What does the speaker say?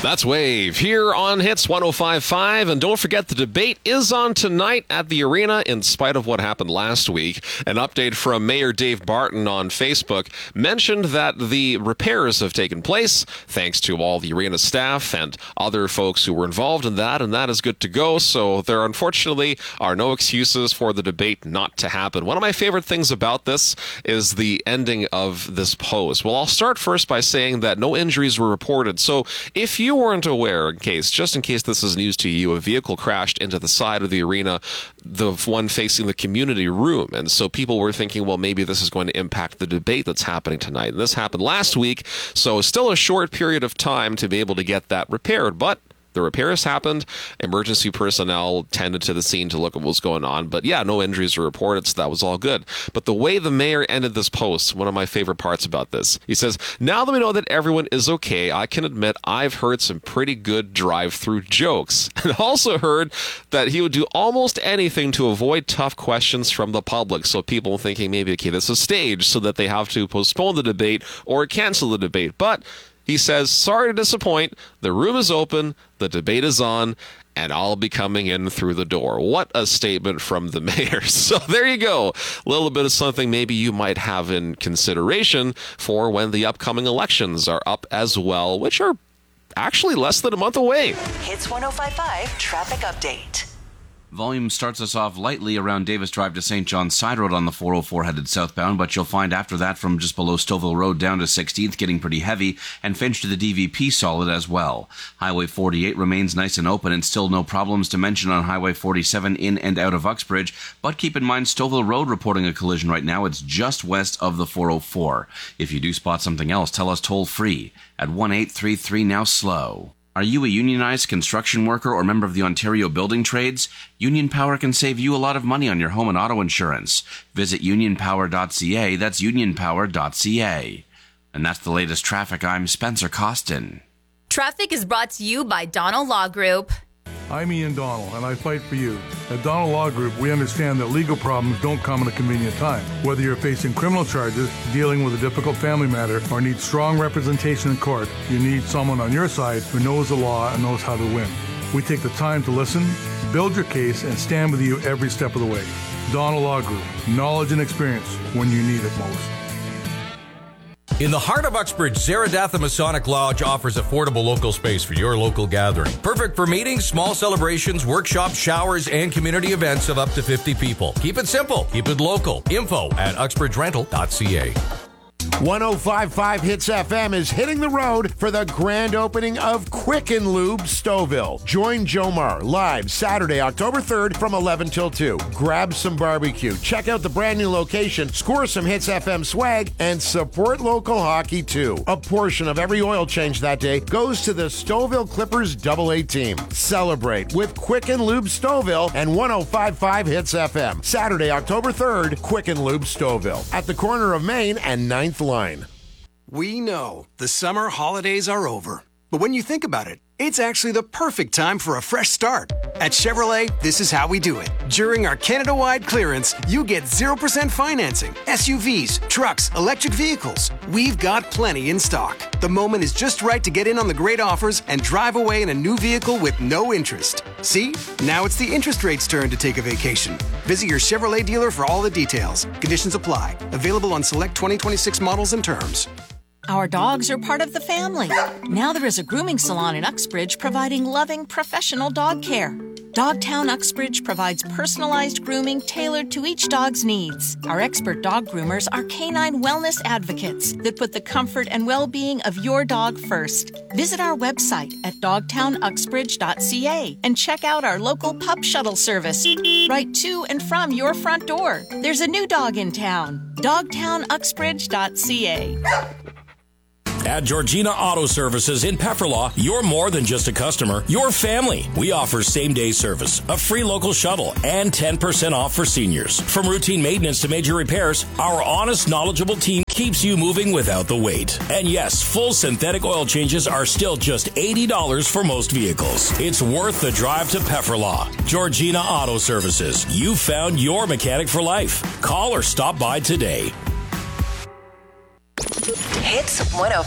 That's Wave here on Hits 105.5. And don't forget, the debate is on tonight at the arena in spite of what happened last week. An update from Mayor Dave Barton on Facebook mentioned that the repairs have taken place thanks to all the arena staff and other folks who were involved in that, and that is good to go. So there unfortunately are no excuses for the debate not to happen. One of my favorite things about this is the ending of this post. Well, I'll start first by saying that no injuries were reported. So if you weren't aware, just in case this is news to you, a vehicle crashed into the side of the arena, the one facing the community room. And so people were thinking, well, maybe this is going to impact the debate that's happening tonight. And this happened last week, so still a short period of time to be able to get that repaired. But the repairs happened. Emergency personnel tended to the scene to look at what was going on. But yeah, no injuries were reported, so that was all good. But the way the mayor ended this post, one of my favorite parts about this, he says, "Now that we know that everyone is okay, I can admit I've heard some pretty good drive-through jokes." And also heard that he would do almost anything to avoid tough questions from the public. So people thinking maybe, okay, this is staged so that they have to postpone the debate or cancel the debate. But he says, "Sorry to disappoint, the room is open, the debate is on, and I'll be coming in through the door." What a statement from the mayor. So there you go. A little bit of something maybe you might have in consideration for when the upcoming elections are up as well, which are actually less than a month away. Hits 105.5 Traffic Update. Volume starts us off lightly around Davis Drive to St. John's Side Road on the 404 headed southbound, but you'll find after that from just below Stouffville Road down to 16th getting pretty heavy, and Finch to the DVP solid as well. Highway 48 remains nice and open, and still no problems to mention on Highway 47 in and out of Uxbridge, but keep in mind Stouffville Road reporting a collision right now. It's just west of the 404. If you do spot something else, tell us toll free at 1-833 now slow. Are you a unionized construction worker or member of the Ontario Building Trades? Union Power can save you a lot of money on your home and auto insurance. Visit unionpower.ca. That's unionpower.ca. And that's the latest traffic. I'm Spencer Costin. Traffic is brought to you by Donald Law Group. I'm Ian Donald, and I fight for you. At Donald Law Group, we understand that legal problems don't come at a convenient time. Whether you're facing criminal charges, dealing with a difficult family matter, or need strong representation in court, you need someone on your side who knows the law and knows how to win. We take the time to listen, build your case, and stand with you every step of the way. Donald Law Group, knowledge and experience when you need it most. In the heart of Uxbridge, Zaradatha Masonic Lodge offers affordable local space for your local gathering. Perfect for meetings, small celebrations, workshops, showers, and community events of up to 50 people. Keep it simple. Keep it local. Info at uxbridgerental.ca. 105.5 Hits FM is hitting the road for the grand opening of Quicken Lube Stouffville. Join Jomar live Saturday, October 3rd from 11 till 2. Grab some barbecue, check out the brand new location, score some Hits FM swag, and support local hockey too. A portion of every oil change that day goes to the Stouffville Clippers AA team. Celebrate with Quicken Lube Stouffville and 105.5 Hits FM. Saturday, October 3rd, Quicken Lube Stouffville at the corner of Main and 9th line. We know the summer holidays are over, but when you think about it, it's actually the perfect time for a fresh start. At Chevrolet, this is how we do it. During our Canada-wide clearance, you get 0% financing, SUVs, trucks, electric vehicles. We've got plenty in stock. The moment is just right to get in on the great offers and drive away in a new vehicle with no interest. See? Now it's the interest rate's turn to take a vacation. Visit your Chevrolet dealer for all the details. Conditions apply. Available on select 2026 models and terms. Our dogs are part of the family. Now there is a grooming salon in Uxbridge providing loving, professional dog care. Dogtown Uxbridge provides personalized grooming tailored to each dog's needs. Our expert dog groomers are canine wellness advocates that put the comfort and well-being of your dog first. Visit our website at dogtownuxbridge.ca and check out our local pup shuttle service right to and from your front door. There's a new dog in town. dogtownuxbridge.ca. At Georgina Auto Services in Pefferlaw, you're more than just a customer, you're family. We offer same-day service, a free local shuttle, and 10% off for seniors. From routine maintenance to major repairs, our honest, knowledgeable team keeps you moving without the wait. And yes, full synthetic oil changes are still just $80 for most vehicles. It's worth the drive to Pefferlaw. Georgina Auto Services. You found your mechanic for life. Call or stop by today. Hits 105.